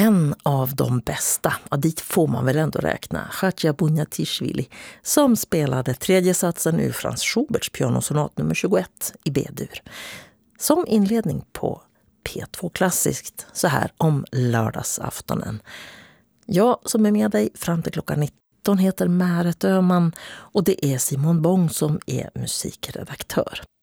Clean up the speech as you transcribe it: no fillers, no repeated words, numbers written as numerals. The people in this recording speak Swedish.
en av de bästa, och dit får man väl ändå räkna, Katja Bunjatishvili, som spelade tredje satsen ur Franz Schuberts pianosonat nummer 21 i B-dur. Som inledning på P2 Klassiskt, så här om lördagsaftonen. Jag som är med dig fram till klockan 19 heter Märet Öhman, och det är Simon Bång som är musikredaktör.